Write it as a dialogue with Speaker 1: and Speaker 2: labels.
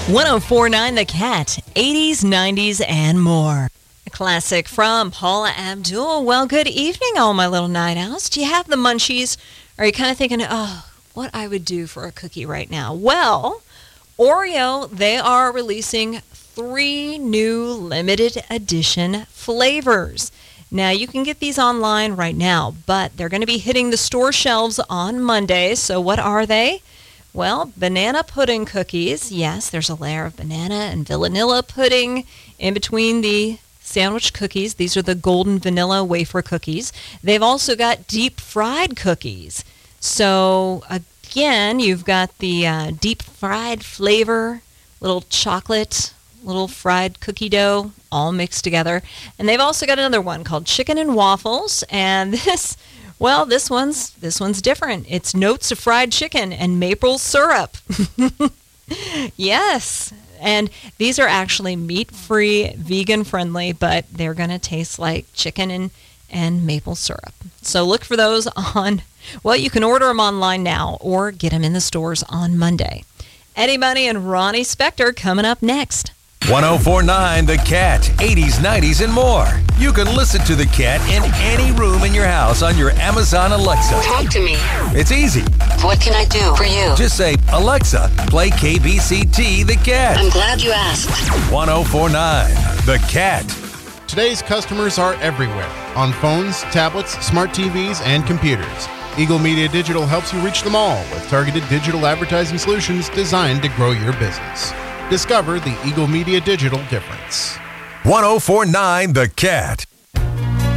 Speaker 1: 1049 The Cat, 80s, 90s, and more. A classic from Paula Abdul. Well, good evening, all my little night owls. Do you have the munchies? Are you kind of thinking, what I would do for a cookie right now? Well, Oreo, they are releasing 3 new limited edition flavors. Now, you can get these online right now, but they're going to be hitting the store shelves on Monday. So what are they? Well, banana pudding cookies. Yes, there's a layer of banana and vanilla pudding in between the sandwich cookies. These are the golden vanilla wafer cookies. They've also got deep fried cookies. So, again, you've got the deep fried flavor, little chocolate, little fried cookie dough, all mixed together. And they've also got another one called chicken and waffles. And this one's different. It's notes of fried chicken and maple syrup. Yes. And these are actually meat-free, vegan-friendly, but they're going to taste like chicken and maple syrup. So look for those you can order them online now or get them in the stores on Monday. Eddie Money and Ronnie Spector coming up next.
Speaker 2: 1049 The Cat, 80s, 90s, and more. You can listen to The Cat in any room in your house on your Amazon Alexa.
Speaker 3: Talk to me.
Speaker 2: It's easy.
Speaker 3: What can I do for you?
Speaker 2: Just say, Alexa, play KBCT The Cat.
Speaker 3: I'm glad you asked.
Speaker 2: 1049 The Cat.
Speaker 4: Today's customers are everywhere, on phones, tablets, smart TVs, and computers. Eagle Media Digital helps you reach them all with targeted digital advertising solutions designed to grow your business. Discover the Eagle Media Digital difference.
Speaker 2: 1049 The Cat.